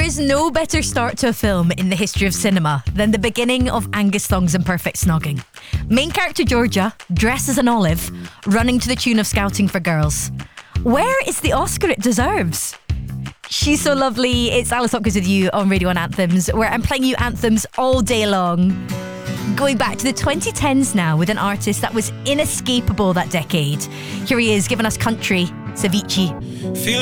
is no better start to a film in the history of cinema than the beginning of Angus Thong's Imperfect Snogging. Main character Georgia, dressed as an olive, running to the tune of Scouting for Girls. Where is the Oscar it deserves? She's so lovely. It's Alice Hopkins with you on Radio 1 Anthems, where I'm playing you anthems all day long. Going back to the 2010s now with an artist that was inescapable that decade. Here he is, giving us country, Ceviche. Feel